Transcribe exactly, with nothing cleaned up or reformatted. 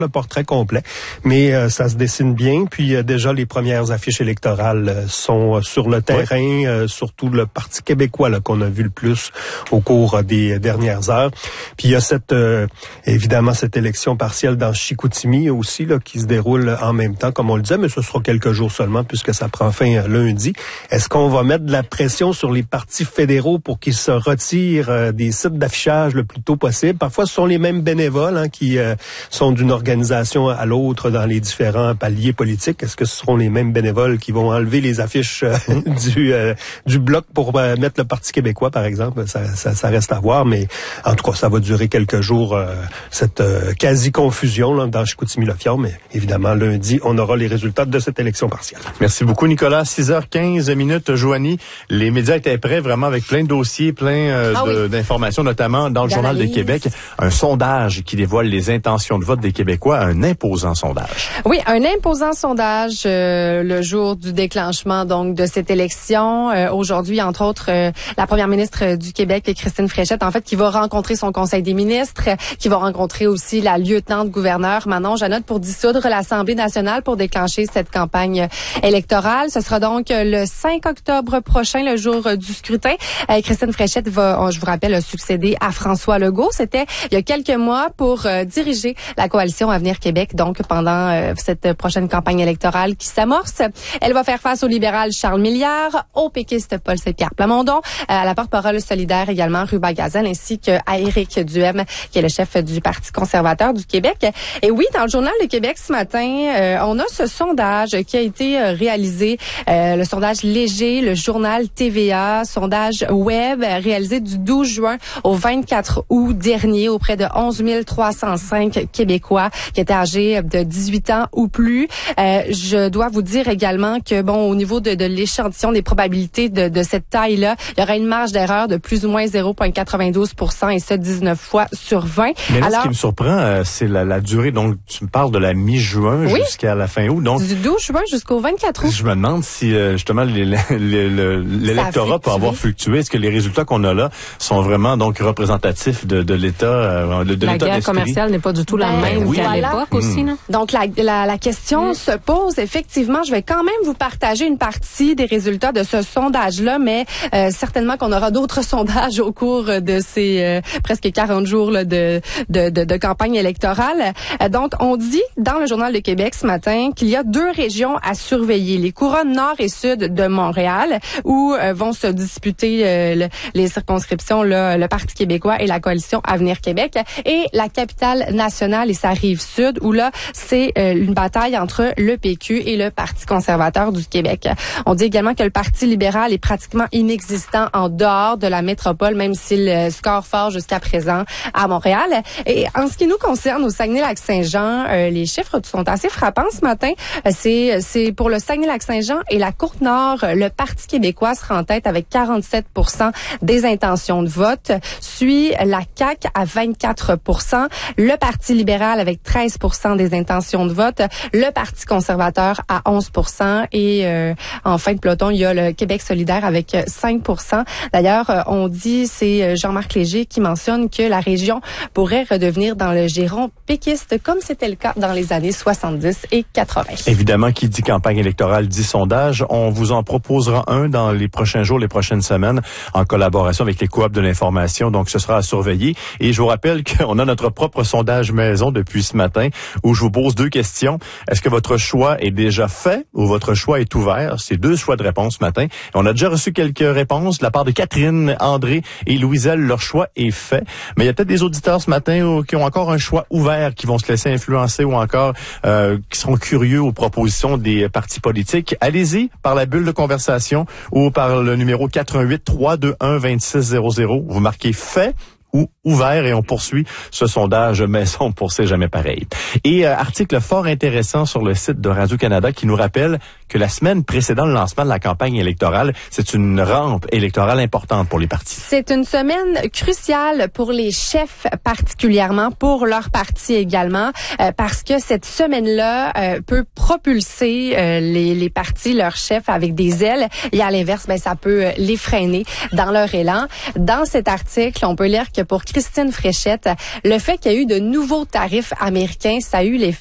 le portrait complet, mais euh, ça se dessine bien. Puis euh, déjà, les premières affiches électorales euh, sont euh, sur le terrain, oui. euh, surtout le Parti québécois là, qu'on a vu le plus au cours euh, des dernières heures. Puis il y a cette, euh, évidemment, cette élection partielle dans Chicoutimi aussi là, qui se déroule en même temps, comme on le disait, mais ce sera quelques jours seulement puisque ça prend fin euh, lundi. Est-ce qu'on va mettre de la pression sur les partis fédéraux pour qu'ils se retirent euh, des sites d'affichage le plus tôt possible? Parfois, ce sont les mêmes bénévoles hein, qui euh, sont d'une organisation à l'autre dans les différents paliers politiques. Est-ce que ce seront les mêmes bénévoles qui vont enlever les affiches euh, du euh, du bloc pour euh, mettre le Parti québécois, par exemple? Ça, ça, ça reste à voir, mais en tout cas, ça va durer quelques jours, euh, cette euh, quasi-confusion là, dans Chicoutimi-Lafiard. Mais évidemment, lundi, on aura les résultats de cette élection partielle. Merci beaucoup, Nicolas. six heures quinze minutes, Joanie. Les médias étaient prêts, vraiment, avec plein de dossiers, plein euh, ah de, oui. d'informations, notamment dans le dans Journal de Québec. Un sondage qui dévoile les intentions de vote des Québécois, un imposant sondage. Oui, un imposant sondage euh, le jour du déclenchement donc de cette élection. Euh, aujourd'hui, entre autres, euh, la première ministre du Québec, Christine Fréchette, en fait, qui va rencontrer son conseil des ministres, qui va rencontrer aussi la lieutenant-gouverneur Manon Janotte pour dissoudre l'Assemblée nationale pour déclencher cette campagne électorale. Ce sera donc le cinq octobre prochain, le jour du scrutin. Euh, Christine Fréchette va, je vous rappelle, succéder à François Legault. C'était il y a quelques mois pour euh, diriger la coalition Avenir Québec, donc pendant euh, cette prochaine campagne électorale qui s'amorce. Elle va faire face au libéral Charles Milliard, au péquiste Paul Saint-Pierre Plamondon, à la porte-parole solidaire également Ruba Gazelle, ainsi qu'à Éric Duhem, qui est le chef du Parti conservateur du Québec. Et oui, dans le Journal de Québec ce matin, euh, on a ce sondage qui a été euh, réalisé, euh, le sondage léger, le journal T V A, sondage web réalisé du douze juin au vingt-quatre août dernier auprès de onze mille trois cent cinq Québécois qui étaient âgés de dix-huit ans ou plus. Euh, je dois vous dire également que, bon, au niveau de, de l'échantillon des probabilités de, de cette taille-là, il y aura une marge d'erreur de plus ou moins zéro virgule quatre-vingt-douze pour cent et ça dix-neuf fois sur vingt. Mais là, Alors, ce qui me surprend, euh, c'est la, la durée. Donc, tu me parles de la mi-juin oui, jusqu'à la fin août. Donc, du douze juin jusqu'au vingt-quatre août. Je me demande si, euh, justement, les, les, les, l'électorat peut avoir fluctué. Est-ce que les résultats qu'on a là sont vraiment donc représentatifs de, de l'État, euh, de, de la l'État guerre d'esprit? Commerciale n'est pas du tout la ben, même oui, qu'à voilà. l'époque aussi. Non? Donc, la, la, la question mmh. se pose effectivement. Je vais quand même vous partager une partie des résultats de ce sondage-là, mais euh, certainement qu'on aura d'autres sondages au cours de ces euh, presque quarante jours là, de, de, de, de campagne électorale. Euh, donc, on dit dans le Journal de Québec ce matin qu'il y a deux régions à surveiller. Les couronnes nord et sud de Montréal, où euh, vont se disputer euh, le, les circonscriptions, là, le Parti québécois et la coalition Avenir Québec, et la capitale nationale et sa rive sud, où là, c'est euh, une bataille entre le P Q et le Parti conservateur du Québec. On dit également que le Parti libéral est pratiquement inexistant en dehors de la métropole, même s'il score fort jusqu'à présent à Montréal. Et en ce qui nous concerne, au Saguenay-Lac-Saint-Jean, euh, les chiffres sont assez frappants ce matin. C'est, c'est pour le Saguenay-Lac-Saint-Jean et la Côte-Nord, le Parti québécois sera en tête avec quarante-sept pour cent des intentions de vote, suit la C A Q à vingt-quatre pour cent, le Parti libéral avec treize pour cent des intentions de vote, le Parti conservateur à onze pour cent et euh, en fin de peloton, il y a le Québec solidaire avec cinq pour cent. D'ailleurs, on dit, c'est Jean-Marc Léger qui mentionne que la région pourrait redevenir dans le giron péquiste comme c'était le cas dans les années soixante-dix et quatre-vingt. Évidemment, qui dit campagne électorale dit sondage. On vous en proposera un dans les prochains jours, les prochaines semaines, en collaboration avec les coops de l'information. Donc, ce sera à surveiller. Et je vous rappelle qu'on a notre propre sondage maison depuis ce matin où je vous pose deux questions. Est-ce que votre choix est déjà fait ou votre choix est ouvert? C'est deux choix de réponse ce matin. On a déjà reçu quelques réponses de la part de Catherine, André et Louiselle. Leur choix est fait. Mais il y a peut-être des auditeurs ce matin qui ont encore un choix ouvert, qui vont se laisser influencer ou encore euh, qui sont curieux aux propositions des partis politiques. Allez-y par la bulle de conversation ou par le numéro quatre un huit, trois deux un, deux six zéro zéro. Vous marquez fait ou ouvert et on poursuit ce sondage maison pour C'est jamais pareil. Et euh, article fort intéressant sur le site de Radio-Canada qui nous rappelle que la semaine précédant le lancement de la campagne électorale, c'est une rampe électorale importante pour les partis. C'est une semaine cruciale pour les chefs, particulièrement pour leur parti également, euh, parce que cette semaine-là euh, peut propulser euh, les, les partis, leurs chefs avec des ailes, et à l'inverse, ben ça peut les freiner dans leur élan. Dans cet article, on peut lire que pour Christine Fréchette, le fait qu'il y a eu de nouveaux tarifs américains, ça a eu l'effet